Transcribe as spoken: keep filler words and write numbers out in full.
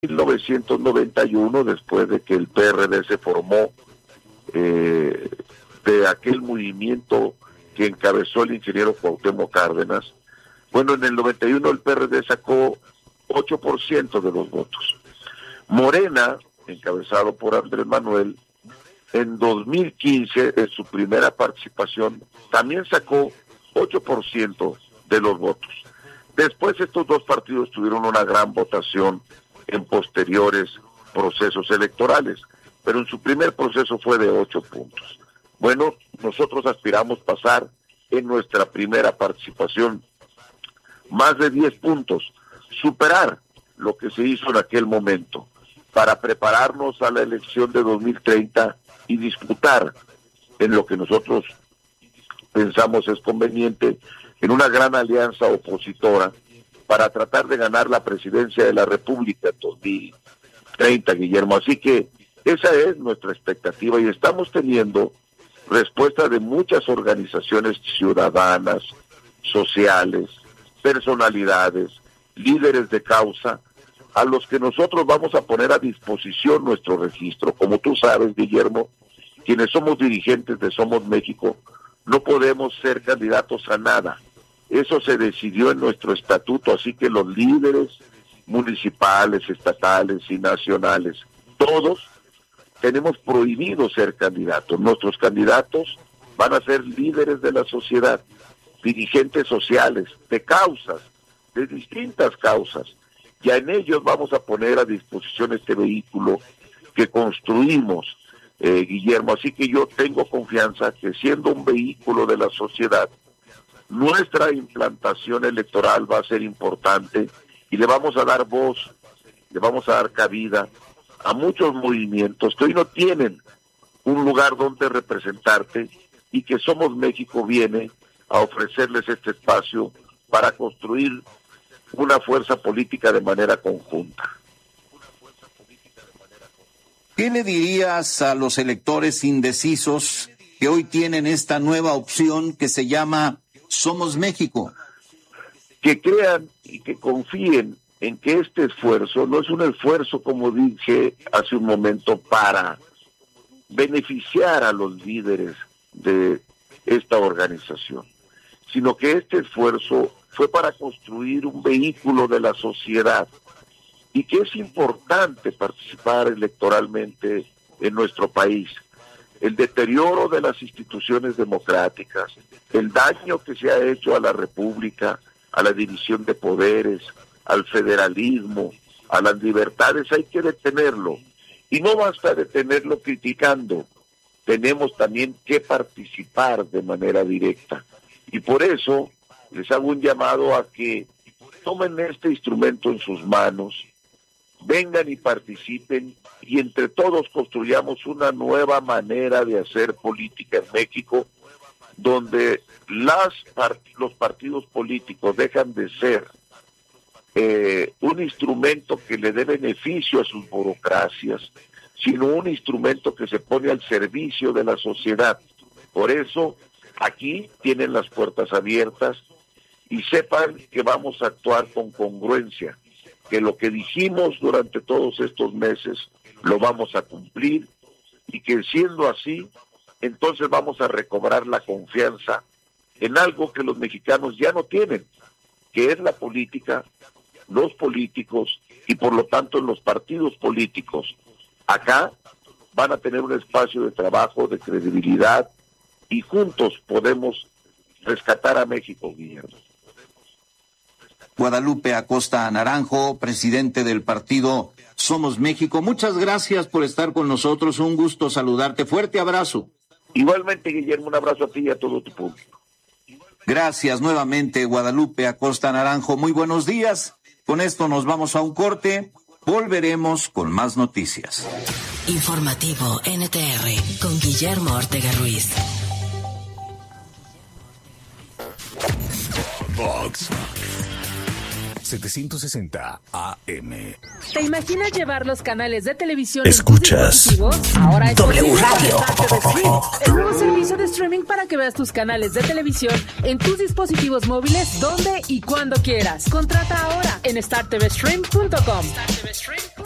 mil novecientos noventa y uno, después de que el P R D se formó, eh, de aquel movimiento que encabezó el ingeniero Cuauhtémoc Cárdenas, bueno, en el noventa y uno el P R D sacó ocho por ciento de los votos. Morena, encabezado por Andrés Manuel, en dos mil quince, en su primera participación, también sacó ocho por ciento de los votos. Después estos dos partidos tuvieron una gran votación en posteriores procesos electorales, pero en su primer proceso fue de ocho puntos. Bueno, nosotros aspiramos pasar en nuestra primera participación más de diez puntos, superar lo que se hizo en aquel momento, para prepararnos a la elección de dos mil treinta y disputar en lo que nosotros pensamos es conveniente, en una gran alianza opositora, para tratar de ganar la presidencia de la República en dos mil treinta, Guillermo. Así que esa es nuestra expectativa y estamos teniendo respuesta de muchas organizaciones ciudadanas, sociales, personalidades, líderes de causa, a los que nosotros vamos a poner a disposición nuestro registro. Como tú sabes, Guillermo, quienes somos dirigentes de Somos México, no podemos ser candidatos a nada. Eso se decidió en nuestro estatuto, así que los líderes municipales, estatales y nacionales, todos tenemos prohibido ser candidatos. Nuestros candidatos van a ser líderes de la sociedad, dirigentes sociales, de causas, de distintas causas. Ya en ellos vamos a poner a disposición este vehículo que construimos, eh, Guillermo. Así que yo tengo confianza que, siendo un vehículo de la sociedad, nuestra implantación electoral va a ser importante y le vamos a dar voz, le vamos a dar cabida a muchos movimientos que hoy no tienen un lugar donde representarte y que Somos México viene a ofrecerles este espacio para construir una fuerza política de manera conjunta. ¿Qué le dirías a los electores indecisos que hoy tienen esta nueva opción que se llama Somos México? Que crean y que confíen en que este esfuerzo no es un esfuerzo, como dije hace un momento, para beneficiar a los líderes de esta organización, sino que este esfuerzo fue para construir un vehículo de la sociedad y que es importante participar electoralmente en nuestro país. El deterioro de las instituciones democráticas, el daño que se ha hecho a la República, a la división de poderes, al federalismo, a las libertades, hay que detenerlo. Y no basta detenerlo criticando, tenemos también que participar de manera directa. Y por eso les hago un llamado a que tomen este instrumento en sus manos, vengan y participen, y entre todos construyamos una nueva manera de hacer política en México, donde las part- los partidos políticos dejan de ser eh, un instrumento que le dé beneficio a sus burocracias, sino un instrumento que se pone al servicio de la sociedad. Por eso, aquí tienen las puertas abiertas y sepan que vamos a actuar con congruencia, que lo que dijimos durante todos estos meses lo vamos a cumplir y que, siendo así, entonces vamos a recobrar la confianza en algo que los mexicanos ya no tienen, que es la política, los políticos y por lo tanto los partidos políticos. Acá van a tener un espacio de trabajo, de credibilidad, y juntos podemos rescatar a México, Guillermo. Guadalupe Acosta Naranjo, presidente del partido Somos México, muchas gracias por estar con nosotros, un gusto saludarte, fuerte abrazo. Igualmente, Guillermo, un abrazo a ti y a todo tu público. Gracias nuevamente, Guadalupe Acosta Naranjo, muy buenos días. Con esto nos vamos a un corte, volveremos con más noticias. Informativo N T R con Guillermo Ortega Ruiz. Vox setecientos sesenta A M. ¿Te imaginas llevar los canales de televisión Escuchas en tus dispositivos? Ahora es W Radio. El nuevo servicio de streaming para que veas tus canales de televisión en tus dispositivos móviles donde y cuando quieras. Contrata ahora en star t v stream punto com.